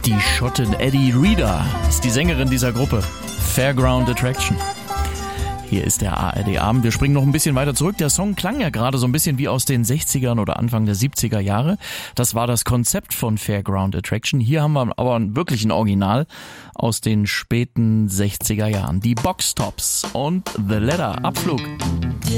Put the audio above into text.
Die Schottin Eddie Reader ist die Sängerin dieser Gruppe. Fairground Attraction. Hier ist der ARD-Abend. Wir springen noch ein bisschen weiter zurück. Der Song klang ja gerade so ein bisschen wie aus den 60ern oder Anfang der 70er Jahre. Das war das Konzept von Fairground Attraction. Hier haben wir aber wirklich ein Original aus den späten 60er Jahren. Die Box Tops und The Ladder. Abflug.